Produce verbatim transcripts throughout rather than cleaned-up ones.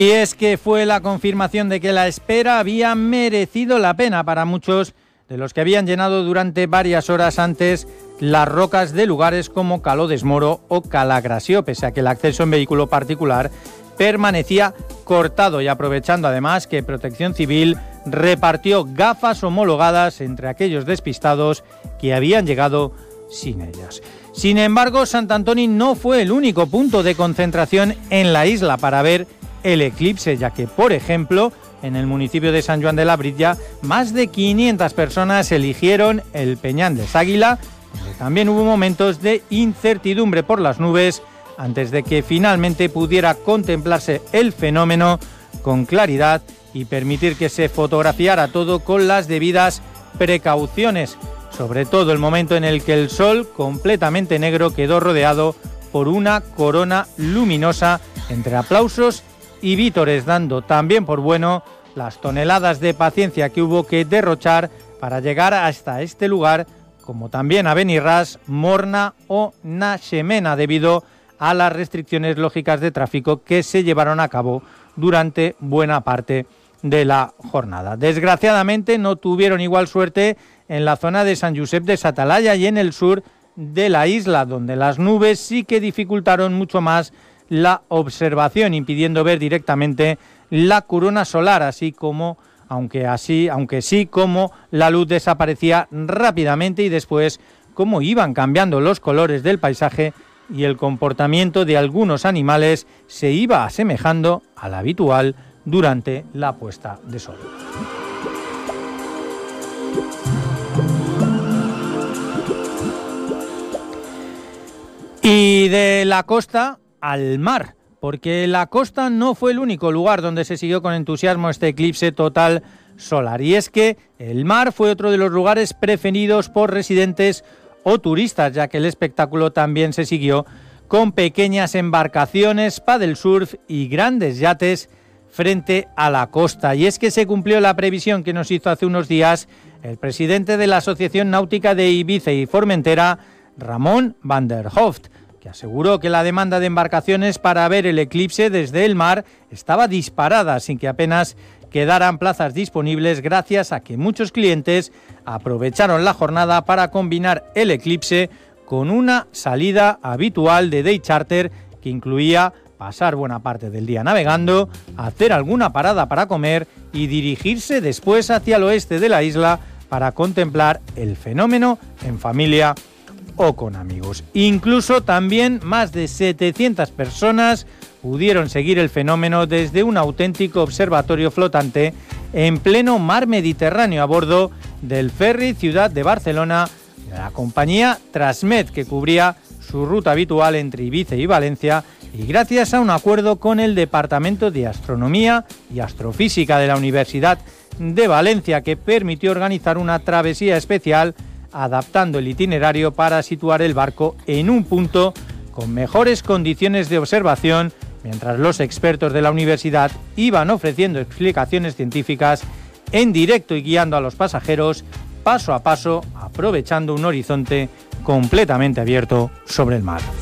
Y es que fue la confirmación de que la espera había merecido la pena para muchos de los que habían llenado durante varias horas antes las rocas de lugares como Caló d'Esmoro o Calagrassió, pese a que el acceso en vehículo particular permanecía cortado, y aprovechando además que Protección Civil repartió gafas homologadas entre aquellos despistados que habían llegado sin ellas. Sin embargo, Sant Antoni no fue el único punto de concentración en la isla para ver el eclipse, ya que, por ejemplo, en el municipio de Sant Joan de Labritja, más de quinientas personas eligieron el Peñán de S'Àguila, donde también hubo momentos de incertidumbre por las nubes antes de que finalmente pudiera contemplarse el fenómeno con claridad y permitir que se fotografiara todo con las debidas precauciones, sobre todo el momento en el que el sol, completamente negro, quedó rodeado por una corona luminosa entre aplausos y vítores, dando también por bueno las toneladas de paciencia que hubo que derrochar para llegar hasta este lugar, como también a Benirràs, Morna o Naxemena, debido a las restricciones lógicas de tráfico que se llevaron a cabo durante buena parte de la jornada. Desgraciadamente no tuvieron igual suerte en la zona de Sant Josep de sa Talaia y en el sur de la isla, donde las nubes sí que dificultaron mucho más la observación, impidiendo ver directamente la corona solar, así como, aunque así, aunque sí como la luz desaparecía rápidamente y después cómo iban cambiando los colores del paisaje y el comportamiento de algunos animales se iba asemejando al habitual durante la puesta de sol. Y de la costa al mar, porque la costa no fue el único lugar donde se siguió con entusiasmo este eclipse total solar, y es que el mar fue otro de los lugares preferidos por residentes o turistas, ya que el espectáculo también se siguió con pequeñas embarcaciones, paddle surf y grandes yates frente a la costa. Y es que se cumplió la previsión que nos hizo hace unos días el presidente de la Asociación Náutica de Ibiza y Formentera, Ramón van der Hoft, que aseguró que la demanda de embarcaciones para ver el eclipse desde el mar estaba disparada, sin que apenas quedaran plazas disponibles, gracias a que muchos clientes aprovecharon la jornada para combinar el eclipse con una salida habitual de day charter que incluía pasar buena parte del día navegando, hacer alguna parada para comer y dirigirse después hacia el oeste de la isla para contemplar el fenómeno en familia o con amigos. Incluso también más de setecientas personas pudieron seguir el fenómeno desde un auténtico observatorio flotante en pleno mar Mediterráneo a bordo del ferry Ciudad de Barcelona de la compañía Transmed, que cubría su ruta habitual entre Ibiza y Valencia, y gracias a un acuerdo con el Departamento de Astronomía y Astrofísica de la Universidad de Valencia, que permitió organizar una travesía especial adaptando el itinerario para situar el barco en un punto con mejores condiciones de observación, mientras los expertos de la universidad iban ofreciendo explicaciones científicas en directo y guiando a los pasajeros paso a paso, aprovechando un horizonte completamente abierto sobre el mar.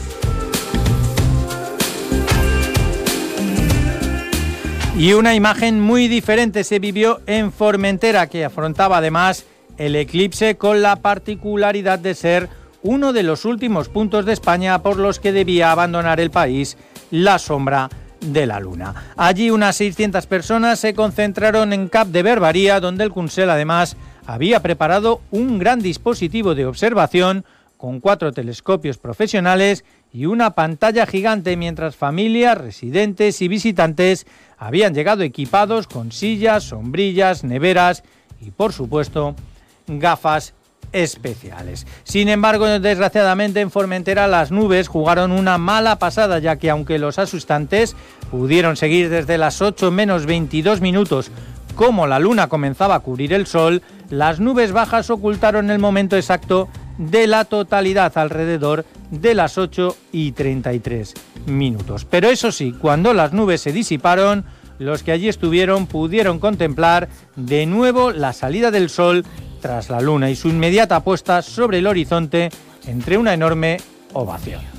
Y una imagen muy diferente se vivió en Formentera, que afrontaba además el eclipse con la particularidad de ser uno de los últimos puntos de España por los que debía abandonar el país la sombra de la luna. Allí unas seiscientas personas se concentraron en Cap de Barbaria, donde el Consell además había preparado un gran dispositivo de observación con cuatro telescopios profesionales y una pantalla gigante, mientras familias, residentes y visitantes habían llegado equipados con sillas, sombrillas, neveras y, por supuesto, gafas especiales. Sin embargo, desgraciadamente en Formentera las nubes jugaron una mala pasada, ya que aunque los asustantes pudieron seguir desde las ocho menos veintidós minutos como la luna comenzaba a cubrir el sol, las nubes bajas ocultaron el momento exacto de la totalidad alrededor de las ocho y treinta y tres minutos. Pero eso sí, cuando las nubes se disiparon, los que allí estuvieron pudieron contemplar de nuevo la salida del sol tras la luna y su inmediata puesta sobre el horizonte entre una enorme ovación.